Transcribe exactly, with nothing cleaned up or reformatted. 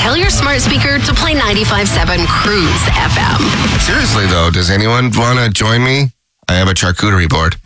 tell your smart speaker to play ninety-five point seven Cruise F M. Seriously, though, does anyone want to join me? I have a charcuterie board.